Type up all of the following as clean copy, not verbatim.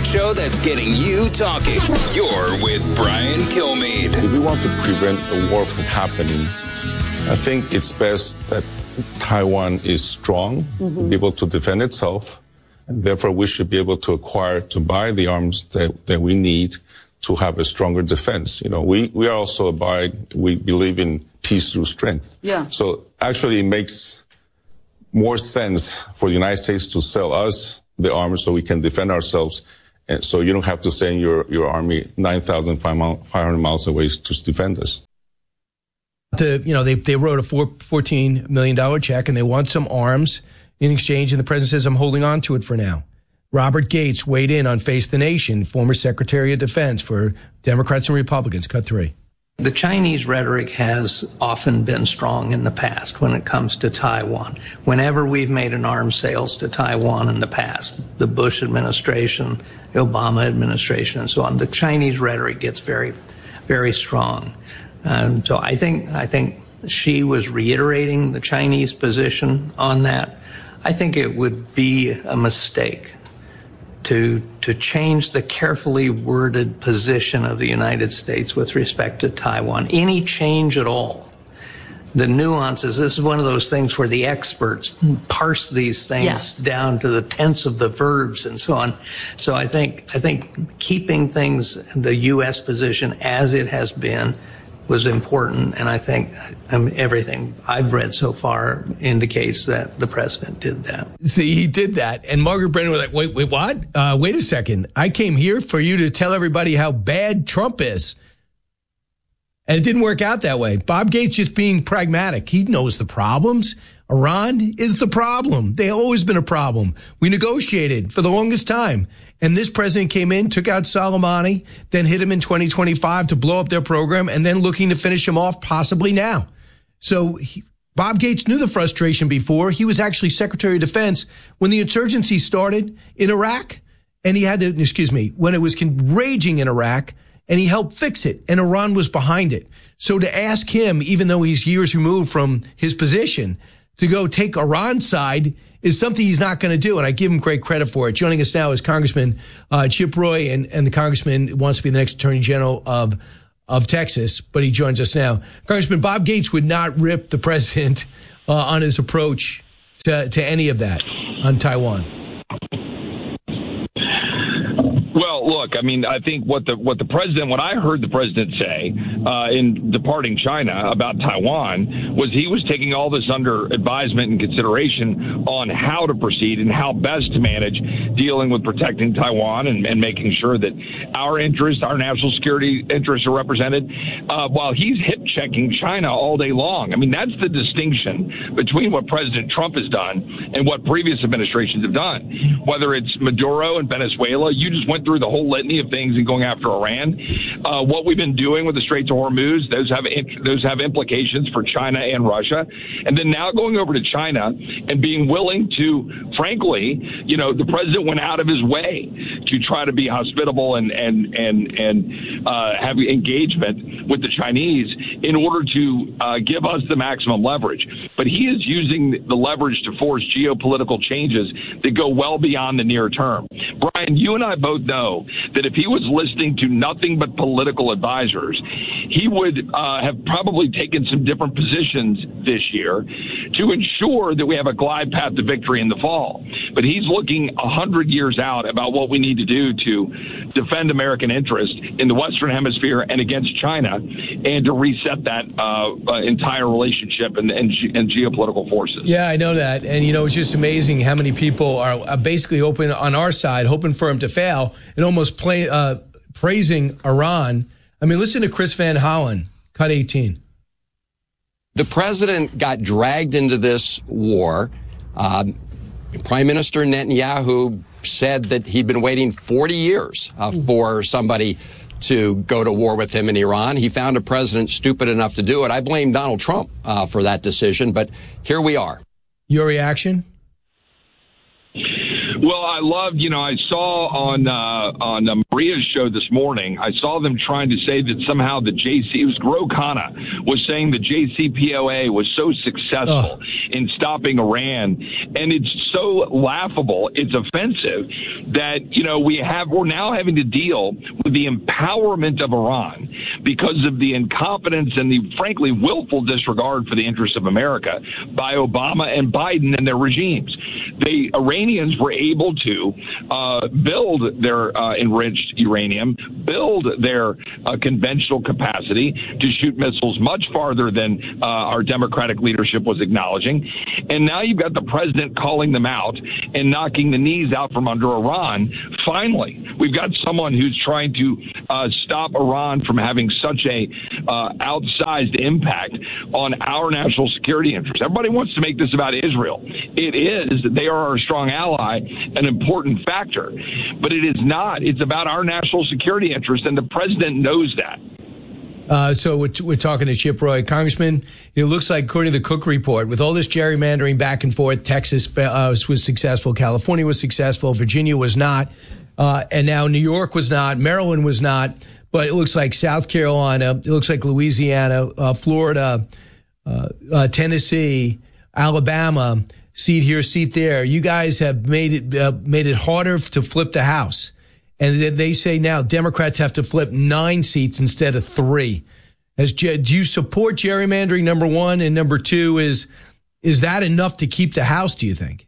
talk show that's getting you talking. You're with Brian Kilmeade. If we want to prevent a war from happening, I think it's best that Taiwan is strong, be able to defend itself, and therefore we should be able to buy the arms that we need to have a stronger defense. We are also we believe in peace through strength. Yeah. So actually it makes more sense for the United States to sell us the arms so we can defend ourselves. And so you don't have to send your army 9,500 miles away to defend us. They wrote a $14 million check and they want some arms in exchange. And the president says, I'm holding on to it for now. Robert Gates weighed in on Face the Nation, former Secretary of Defense for Democrats and Republicans. Cut 3. The Chinese rhetoric has often been strong in the past when it comes to Taiwan. Whenever we've made an arms sales to Taiwan in the past, the Bush administration, the Obama administration, and so on, the Chinese rhetoric gets very, very strong. So I think she was reiterating the Chinese position on that. I think it would be a mistake to change the carefully worded position of the United States with respect to Taiwan. Any change at all. The nuances, this is one of those things where the experts parse these things down to the tense of the verbs and so on. So I think keeping things, the U.S. position as it has been, was important, and I think everything I've read so far indicates that the president did that. See, he did that, and Margaret Brennan was like, wait, what? Wait a second. I came here for you to tell everybody how bad Trump is. And it didn't work out that way. Bob Gates just being pragmatic. He knows the problems. Iran is the problem. They've always been a problem. We negotiated for the longest time. And this president came in, took out Soleimani, then hit him in 2025 to blow up their program, and then looking to finish him off possibly now. So Bob Gates knew the frustration before. He was actually Secretary of Defense when the insurgency started in Iraq. And he had to, when it was raging in Iraq, and he helped fix it. And Iran was behind it. So to ask him, even though he's years removed from his position, to go take Iran's side is something he's not going to do, and I give him great credit for it. Joining us now is Congressman Chip Roy, and the congressman wants to be the next Attorney General of Texas, but he joins us now. Congressman, Bob Gates would not rip the president on his approach to any of that on Taiwan. Well, look, I mean, I think what I heard the president say in departing China about Taiwan was he was taking all this under advisement and consideration on how to proceed and how best to manage dealing with protecting Taiwan and making sure that our interests, our national security interests are represented, while he's hip-checking China all day long. I mean, that's the distinction between what President Trump has done and what previous administrations have done. Whether it's Maduro in Venezuela, you just went through the whole litany of things and going after Iran. What we've been doing with the Straits of Hormuz, those have implications for China and Russia. And then now going over to China and being willing to, frankly, the president went out of his way to try to be hospitable and have engagement with the Chinese in order to give us the maximum leverage. But he is using the leverage to force geopolitical changes that go well beyond the near term. Brian, you and I both know that if he was listening to nothing but political advisors, he would have probably taken some different positions this year to ensure that we have a glide path to victory in the fall. But he's looking 100 years out about what we need to do to defend American interest in the Western Hemisphere and against China, and to reset that entire relationship and geopolitical forces. Yeah, I know that. And, it's just amazing how many people are basically open on our side, hoping for him to fail and almost praising Iran. I mean, listen to Chris Van Hollen, cut 18. The president got dragged into this war. Prime Minister Netanyahu said that he'd been waiting 40 years for somebody to go to war with him in Iran. He found a president stupid enough to do it. I blame Donald Trump for that decision, but here we are. Your reaction? Well, I loved, I saw on Maria's show this morning, I saw them trying to say that somehow it was Ro Khanna was saying the JCPOA was so successful in stopping Iran. And it's so laughable, it's offensive that, we're now having to deal with the empowerment of Iran because of the incompetence and the, frankly, willful disregard for the interests of America by Obama and Biden and their regimes. The Iranians were able to build their enriched uranium, build their conventional capacity to shoot missiles much farther than our Democratic leadership was acknowledging. And now you've got the president calling them out and knocking the knees out from under Iran. Finally, we've got someone who's trying to stop Iran from having such a outsized impact on our national security interests. Everybody wants to make this about Israel. It is. They are our strong ally, an important factor. But it is not. It's about our national security interests, and the president knows that. So we're talking to Chip Roy. Congressman, it looks like, according to the Cook report, with all this gerrymandering back and forth, Texas was successful, California was successful, Virginia was not, and now New York was not, Maryland was not, but it looks like South Carolina, it looks like Louisiana, Florida, Tennessee, Alabama, seat here, seat there. You guys have made it harder to flip the House. And they say now Democrats have to flip 9 seats instead of 3. Do you support gerrymandering, number one? And number two, is that enough to keep the House, do you think?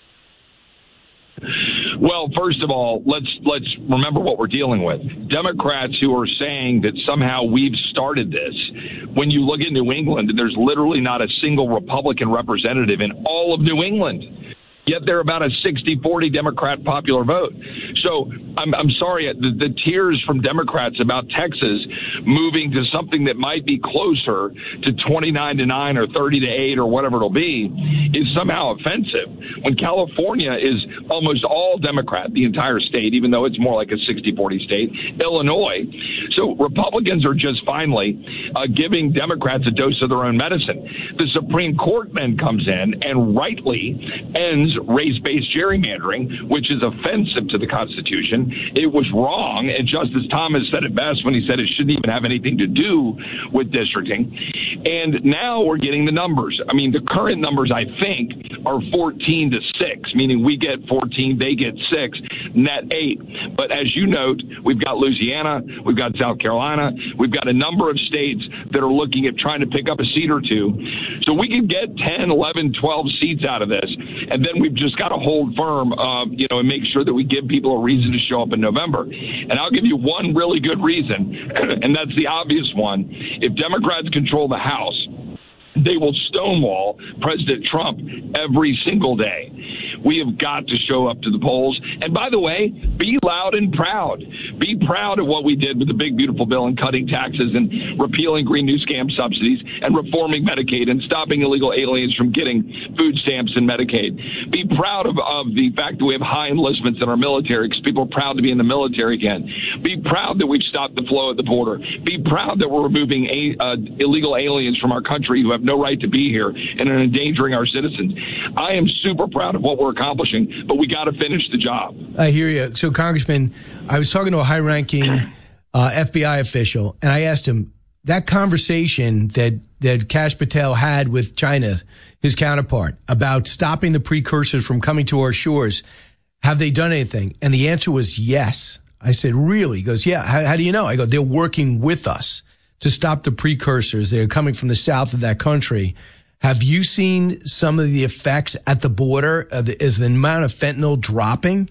Well, first of all, let's remember what we're dealing with. Democrats who are saying that somehow we've started this. When you look at New England, there's literally not a single Republican representative in all of New England. Yet they're about a 60-40 Democrat popular vote. So I'm sorry, the tears from Democrats about Texas moving to something that might be closer to 29-9 or 30-8 or whatever it'll be is somehow offensive. When California is almost all Democrat, the entire state, even though it's more like a 60-40 state, Illinois. So Republicans are just finally giving Democrats a dose of their own medicine. The Supreme Court then comes in and rightly ends race-based gerrymandering, which is offensive to the Constitution. It was wrong, and Justice Thomas said it best when he said it shouldn't even have anything to do with districting. And now we're getting the numbers. I mean, the current numbers, I think, are 14-6, meaning we get 14, they get 6, net 8. But as you note, we've got Louisiana, we've got South Carolina, we've got a number of states that are looking at trying to pick up a seat or two. So we can get 10, 11, 12 seats out of this, and then we've just got to hold firm, and make sure that we give people a reason to show up in November. And I'll give you one really good reason, and that's the obvious one. If Democrats control the House, they will stonewall President Trump every single day. We have got to show up to the polls. And by the way, be loud and proud. Be proud of what we did with the big, beautiful bill and cutting taxes and repealing green new scam subsidies and reforming Medicaid and stopping illegal aliens from getting food stamps and Medicaid. Be proud of the fact that we have high enlistments in our military because people are proud to be in the military again. Be proud that we've stopped the flow at the border. Be proud that we're removing illegal aliens from our country who have no right to be here and are endangering our citizens. I am super proud of what we're accomplishing, but we got to finish the job. I hear you. So, Congressman, I was talking to a high-ranking FBI official, and I asked him, that conversation that Kash Patel had with China, his counterpart, about stopping the precursors from coming to our shores, have they done anything? And the answer was yes. I said, really? He goes, yeah. How do you know? I go, they're working with us to stop the precursors. They're coming from the south of that country. Have you seen some of the effects at the border? Is the amount of fentanyl dropping?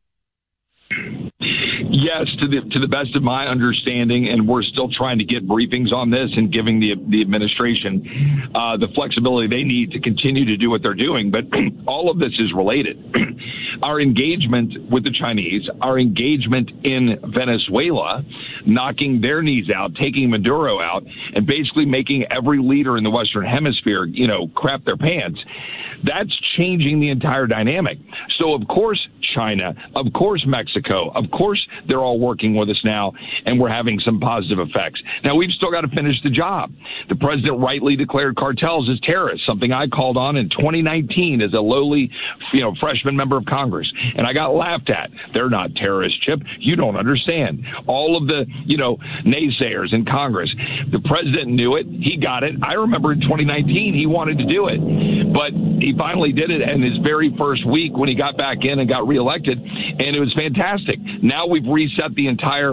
Yes, to the best of my understanding, and we're still trying to get briefings on this and giving the administration the flexibility they need to continue to do what they're doing. But all of this is related. Our engagement with the Chinese, our engagement in Venezuela, knocking their knees out, taking Maduro out, and basically making every leader in the Western Hemisphere, crap their pants. That's changing the entire dynamic. So, of course, China, of course Mexico, of course they're all working with us now, and we're having some positive effects. Now, we've still got to finish the job. The president rightly declared cartels as terrorists, something I called on in 2019 as a lowly, freshman member of Congress, and I got laughed at. They're not terrorists, Chip. You don't understand. All of the, naysayers in Congress. The president knew it. He got it. I remember in 2019 he wanted to do it, but he finally did it in his very first week when he got back in and got reelected, and it was fantastic. Now we've reset the entire,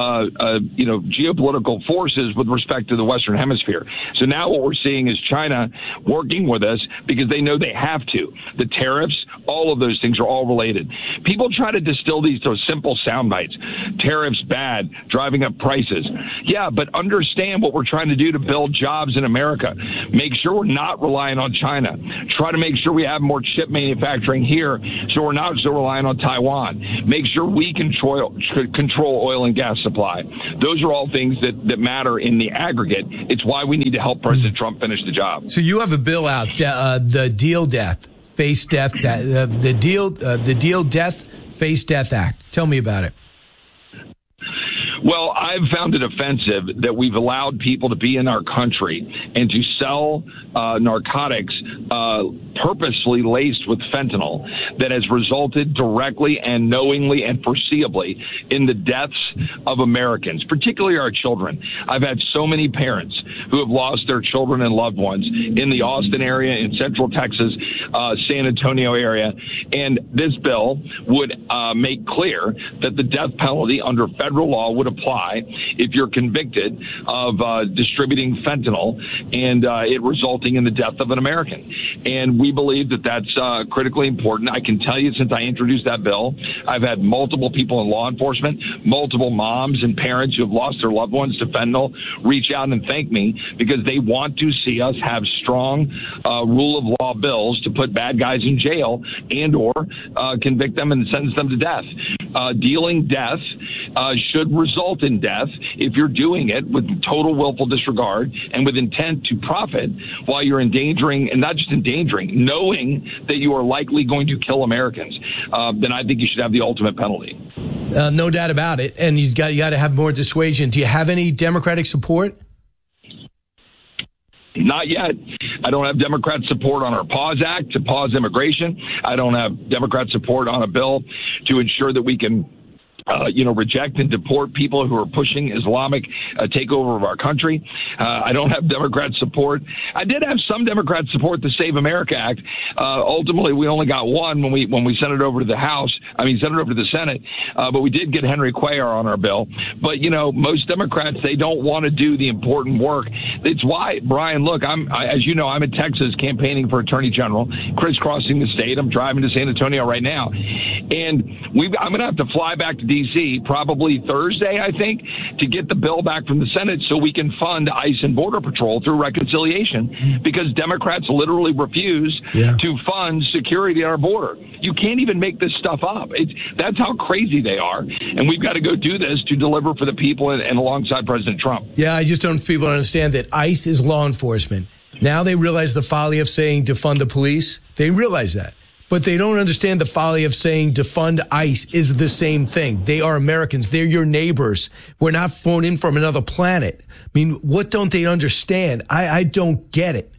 geopolitical forces with respect to the Western Hemisphere. So now what we're seeing is China working with us because they know they have to. The tariffs, all of those things are all related. People try to distill these to simple sound bites. Tariffs bad, driving up prices. Yeah, but understand what we're trying to do to build jobs in America. Make sure we're not relying on China. Try to make sure we have more chip manufacturing here so we're not so reliant on Taiwan. Make sure we control oil and gas supply. Those are all things that matter in the aggregate. It's why we need to help President Trump finish the job. So you have a bill out, the Deal Death, Face Death, the Deal Death, Face Death Act. Tell me about it. Well, I've found it offensive that we've allowed people to be in our country and to sell narcotics purposely laced with fentanyl that has resulted directly and knowingly and foreseeably in the deaths of Americans, particularly our children. I've had so many parents who have lost their children and loved ones in the Austin area, in Central Texas, San Antonio area, and this bill would make clear that the death penalty under federal law would apply if you're convicted of distributing fentanyl and it resulting in the death of an American. And we believe that that's critically important. I can tell you, since I introduced that bill, I've had multiple people in law enforcement, multiple moms and parents who have lost their loved ones to fentanyl reach out and thank me because they want to see us have strong rule of law bills to put bad guys in jail and or convict them and sentence them to death. Dealing death should result in death if you're doing it with total willful disregard and with intent to profit while you're endangering, and not just endangering, knowing that you are likely going to kill Americans. Then I think you should have the ultimate penalty. No doubt about it. And you got to have more dissuasion. Do you have any Democratic support? Not yet. I don't have Democrat support on our PAUSE Act to pause immigration. I don't have Democrat support on a bill to ensure that we can reject and deport people who are pushing Islamic takeover of our country. I don't have Democrat support. I did have some Democrat support the Save America Act. Ultimately, we only got one when we sent it over to the House. Sent it over to the Senate. But we did get Henry Cuellar on our bill. But, most Democrats, they don't want to do the important work. It's why, Brian, look, as you know, I'm in Texas campaigning for Attorney General, crisscrossing the state. I'm driving to San Antonio right now. And I'm going to have to fly back to D.C. probably Thursday, I think, to get the bill back from the Senate so we can fund ICE and Border Patrol through reconciliation because Democrats literally refuse to fund security at our border. You can't even make this stuff up. That's how crazy they are. And we've got to go do this to deliver for the people and alongside President Trump. Yeah, I just don't want people to understand that ICE is law enforcement. Now they realize the folly of saying defund the police. They realize that. But they don't understand the folly of saying defund ICE is the same thing. They are Americans. They're your neighbors. We're not flown in from another planet. I mean, what don't they understand? I don't get it.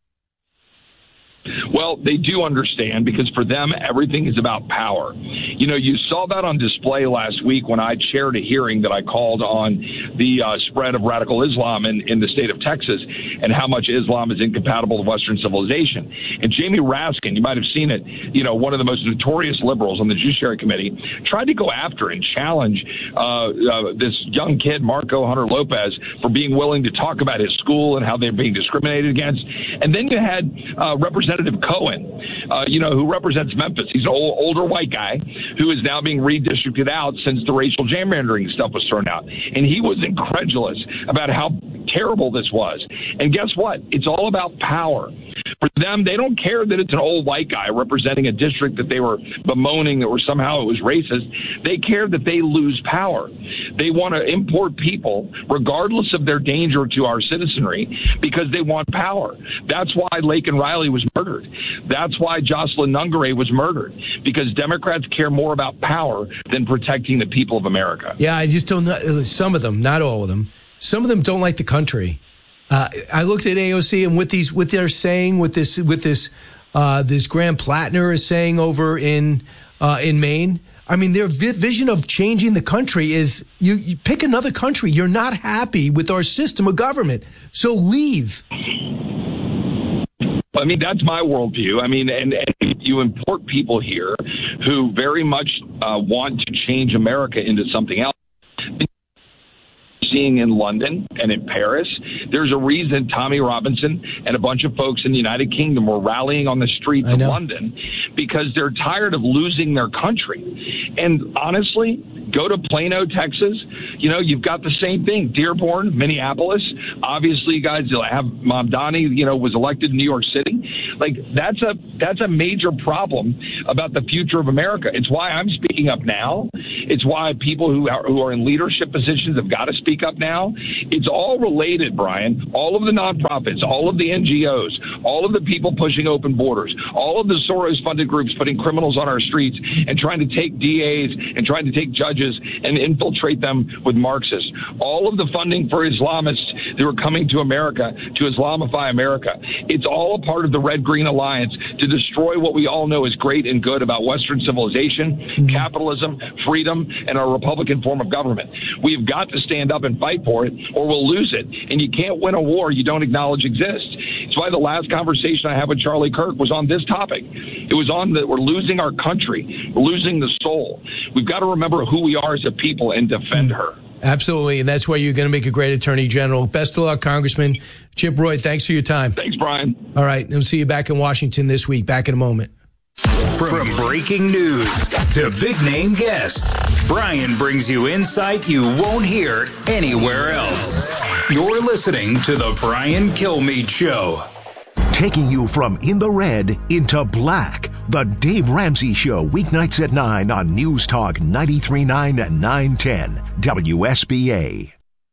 Well, they do understand because for them, everything is about power. You saw that on display last week when I chaired a hearing that I called on the spread of radical Islam in the state of Texas and how much Islam is incompatible with Western civilization. And Jamie Raskin, you might have seen it, one of the most notorious liberals on the Judiciary Committee, tried to go after and challenge this young kid, Marco Hunter Lopez, for being willing to talk about his school and how they're being discriminated against. And then you had Representative Cohen, who represents Memphis. He's an older white guy who is now being redistricted out since the racial gerrymandering stuff was thrown out. And he was incredulous about how terrible this was. And guess what? It's all about power. For them, they don't care that it's an old white guy representing a district that they were bemoaning or somehow it was racist. They care that they lose power. They want to import people, regardless of their danger to our citizenry, because they want power. That's why Laken Riley was murdered. That's why Jocelyn Nungare was murdered, because Democrats care more about power than protecting the people of America. Yeah, I just don't know. Some of them, not all of them. Some of them don't like the country. I looked at AOC and what they're saying with this Graham Plattner is saying over in Maine. I mean, their vision of changing the country is you pick another country. You're not happy with our system of government, so leave. I mean, that's my worldview. I mean, and you import people here who very much want to change America into something else. Seeing in London and in Paris, there's a reason Tommy Robinson and a bunch of folks in the United Kingdom were rallying on the streets of London, because they're tired of losing their country. And honestly, go to Plano, Texas. You know, you've got the same thing. Dearborn, Minneapolis. Obviously, you guys have Mamdani, was elected in New York City. Like, that's a major problem about the future of America. It's why I'm speaking up now. It's why people who are in leadership positions have got to speak up now. It's all related, Brian. All of the nonprofits, all of the NGOs, all of the people pushing open borders, all of the Soros-funded groups putting criminals on our streets and trying to take DAs and trying to take judges and infiltrate them with Marxists. All of the funding for Islamists who are coming to America to Islamify America. It's all a part of the Red-Green Alliance to destroy what we all know is great and good about Western civilization, capitalism, freedom, and our Republican form of government. We've got to stand up and fight for it, or we'll lose it. And you can't win a war you don't acknowledge exists. It's why the last conversation I had with Charlie Kirk was on this topic. It was on that we're losing our country. We're losing the soul. We've got to remember who we are as a people and defend her. Absolutely, and that's why you're going to make a great attorney general. Best of luck, Congressman. Chip Roy, thanks for your time. Thanks, Brian. All right, we'll see you back in Washington this week. Back in a moment. From breaking news to big-name guests, Brian brings you insight you won't hear anywhere else. You're listening to The Brian Kilmeade Show. Taking you from in the red into black. The Dave Ramsey Show, weeknights at 9 on News Talk 93.9 and 910 WSBA.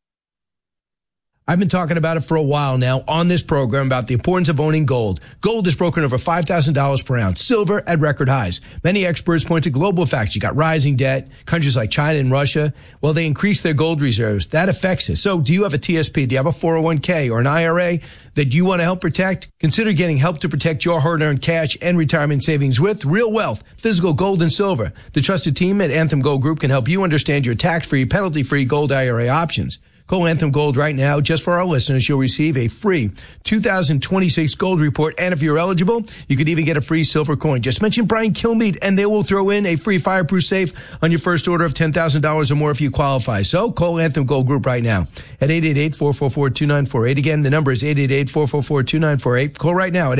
I've been talking about it for a while now on this program about the importance of owning gold. Gold is broken over $5,000 per ounce. Silver at record highs. Many experts point to global facts. You got rising debt. Countries like China and Russia, well, they increase their gold reserves. That affects it. So do you have a TSP? Do you have a 401k or an IRA that you want to help protect? Consider getting help to protect your hard-earned cash and retirement savings with Real Wealth, physical gold and silver. The trusted team at Anthem Gold Group can help you understand your tax-free, penalty-free gold IRA options. Call Anthem Gold right now. Just for our listeners, you'll receive a free 2026 gold report. And if you're eligible, you could even get a free silver coin. Just mention Brian Kilmeade, and they will throw in a free fireproof safe on your first order of $10,000 or more if you qualify. So call Anthem Gold Group right now at 888-444-2948. Again, the number is 888-444-2948. Call right now at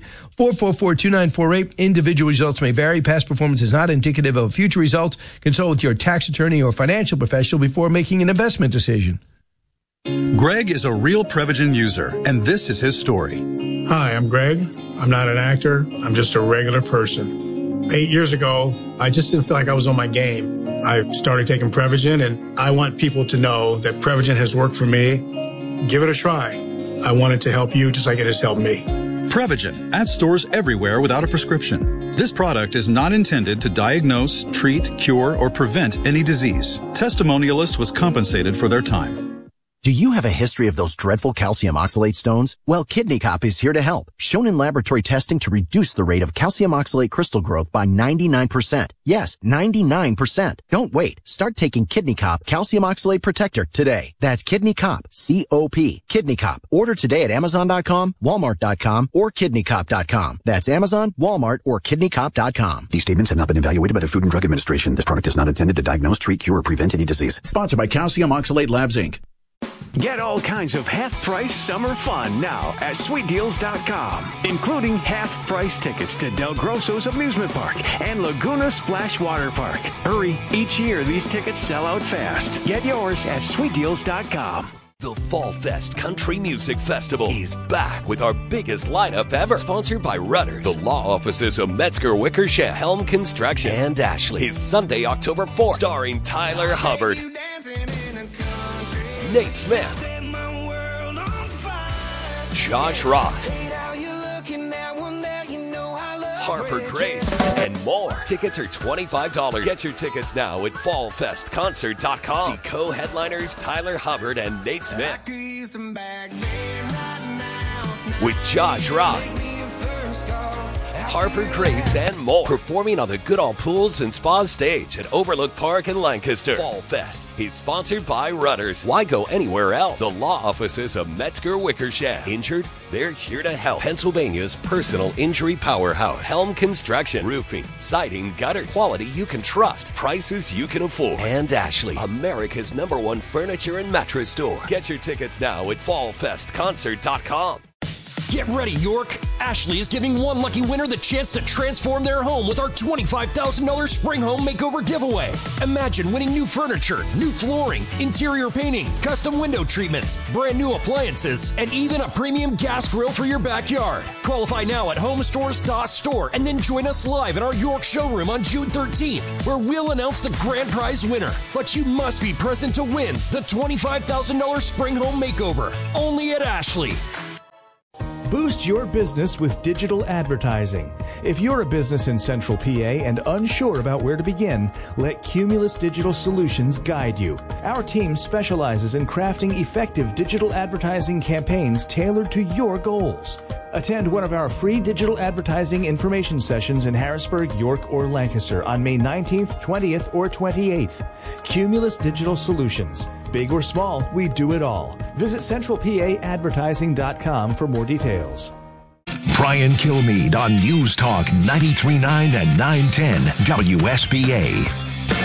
888-444-2948. Individual results may vary. Past performance is not indicative of future results. Consult with your tax attorney or financial professional before making an investment decision. Greg is a real Prevagen user, and this is his story. Hi, I'm Greg. I'm not an actor. I'm just a regular person. 8 years ago, I just didn't feel like I was on my game. I started taking Prevagen, and I want people to know that Prevagen has worked for me. Give it a try. I want it to help you just like it has helped me. Prevagen, at stores everywhere without a prescription. This product is not intended to diagnose, treat, cure, or prevent any disease. Testimonialist was compensated for their time. Do you have a history of those dreadful calcium oxalate stones? Well, Kidney Cop is here to help. Shown in laboratory testing to reduce the rate of calcium oxalate crystal growth by 99%. Yes, 99%. Don't wait. Start taking Kidney Cop Calcium Oxalate Protector today. That's Kidney Cop, C-O-P, Kidney Cop. Order today at Amazon.com, Walmart.com, or KidneyCop.com. That's Amazon, Walmart, or KidneyCop.com. These statements have not been evaluated by the Food and Drug Administration. This product is not intended to diagnose, treat, cure, or prevent any disease. Sponsored by Calcium Oxalate Labs, Inc. Get all kinds of half-price summer fun now at SweetDeals.com, including half-price tickets to Del Grosso's Amusement Park and Laguna Splash Water Park. Hurry, each year these tickets sell out fast. Get yours at SweetDeals.com. The Fall Fest Country Music Festival is back with our biggest lineup ever. Sponsored by Rudders, the law offices of Metzger Wickersham, Helm Construction, and Ashley. Is Sunday, October 4th. Starring Tyler Hubbard, Nate Smith, Josh Ross, Harper Grace, and more. Tickets are $25. Get your tickets now at fallfestconcert.com. See co-headliners Tyler Hubbard and Nate Smith. With Josh Ross, Harper Grace, and more. Performing on the Goodall Pools and Spa stage at Overlook Park in Lancaster. Fall Fest is sponsored by Rudders. Why go anywhere else? The law offices of Metzger Wickersham. Injured? They're here to help. Pennsylvania's personal injury powerhouse. Helm Construction. Roofing, siding, gutters. Quality you can trust. Prices you can afford. And Ashley, America's #1 furniture and mattress store. Get your tickets now at fallfestconcert.com. Get ready, York! Ashley is giving one lucky winner the chance to transform their home with our $25,000 Spring Home Makeover giveaway. Imagine winning new furniture, new flooring, interior painting, custom window treatments, brand new appliances, and even a premium gas grill for your backyard. Qualify now at homestores.store and then join us live in our York showroom on June 13th, where we'll announce the grand prize winner. But you must be present to win the $25,000 Spring Home Makeover, only at Ashley. Boost your business with digital advertising. If you're a business in Central PA and unsure about where to begin, let Cumulus Digital Solutions guide you. Our team specializes in crafting effective digital advertising campaigns tailored to your goals. Attend one of our free digital advertising information sessions in Harrisburg, York, or Lancaster on May 19th, 20th, or 28th. Cumulus Digital Solutions. Big or small, we do it all. Visit centralpaadvertising.com for more details. Brian Kilmeade on News Talk 93.9 and 910 WSBA.